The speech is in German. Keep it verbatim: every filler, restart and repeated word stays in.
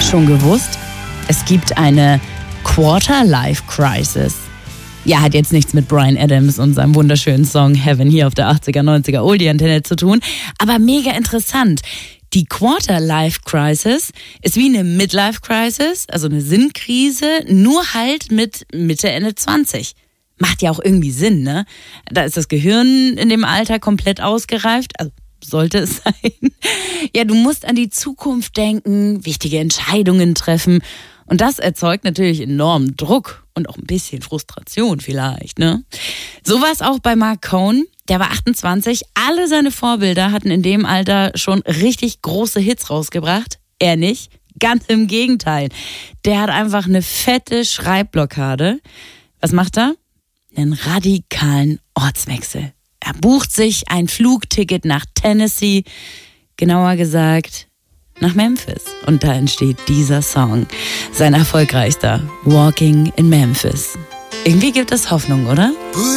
Schon gewusst? Es gibt eine Quarter-Life-Crisis. Ja, hat jetzt nichts mit Bryan Adams und seinem wunderschönen Song Heaven hier auf der achtziger, neunziger Oldie-Antenne zu tun, aber mega interessant. Die Quarter-Life-Crisis ist wie eine Midlife-Crisis, also eine Sinnkrise, nur halt mit Mitte, Ende zwanzig. Macht ja auch irgendwie Sinn, ne? Da ist das Gehirn in dem Alter komplett ausgereift, also sollte es sein. Ja, du musst an die Zukunft denken, wichtige Entscheidungen treffen. Und das erzeugt natürlich enormen Druck und auch ein bisschen Frustration vielleicht, ne? So war es auch bei Marc Cohn. Der war achtundzwanzig. Alle seine Vorbilder hatten in dem Alter schon richtig große Hits rausgebracht. Er nicht. Ganz im Gegenteil. Der hat einfach eine fette Schreibblockade. Was macht er? Einen radikalen Ortswechsel. Er bucht sich ein Flugticket nach Tennessee, genauer gesagt nach Memphis. Und da entsteht dieser Song, sein erfolgreichster, Walking in Memphis. Irgendwie gibt es Hoffnung, oder?